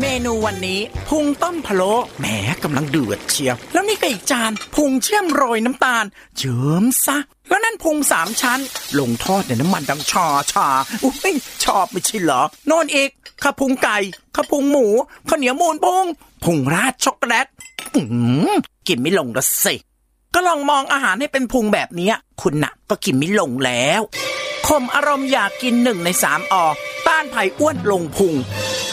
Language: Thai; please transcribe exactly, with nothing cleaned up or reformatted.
นูวันนี้พุงต้มพะโล้แหมกำลังเดือดเชียวแล้วนี่ก็อีกจานพุงเชื่อมโรยน้ำตาลเยิ้มซะแล้วนั่นพุงสามชั้นลงทอดในน้ำมันดังชาชาอุ้ยชอบไม่ใช่เหรอโน่นอีกข้าพุงไก่ข้าพุงหมูข้าวเหนียวมูนพุงพุงราดช็อกโกแลตอืมกินไม่ลงละสิก็ลองมองอาหารให้เป็นพุงแบบนี้คุณน่ะก็กินไม่ลงแล้วข่มอารมณ์อยากกินหนึ่งในสามอต้านภัยอ้วนลงพุง